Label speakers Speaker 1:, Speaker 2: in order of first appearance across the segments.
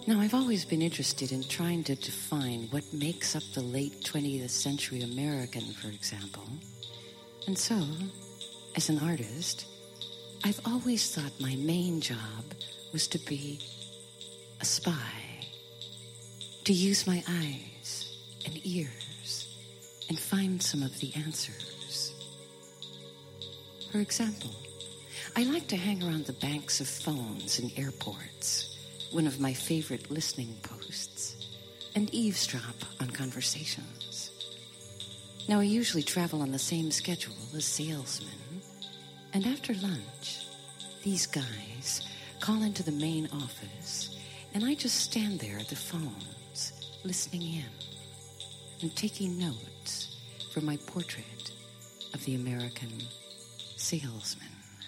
Speaker 1: Now, I've always been interested in trying to define what makes up the late 20th century American, for example. And so, as an artist, I've always thought my main job was to be a spy, to use my eyes and ears and find some of the answers. For example, I like to hang around the banks of phones in airports, one of my favorite listening posts, and eavesdrop on conversations. Now, I usually travel on the same schedule as salesmen, and after lunch, these guys call into the main office, and I just stand there at the phones, listening in and taking notes for my portrait of the American salesman.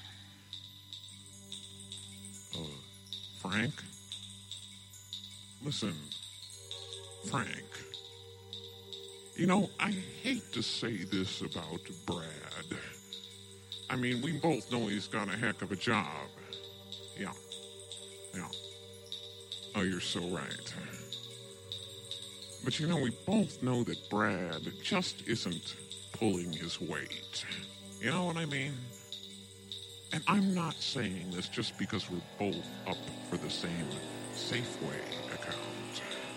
Speaker 2: Frank? Listen, Frank. You know, I hate to say this about Brad. I mean, we both know he's got a heck of a job. Yeah. Oh, you're so right. But you know, we both know that Brad just isn't pulling his weight. You know what I mean? And I'm not saying this just because we're both up for the same Safeway.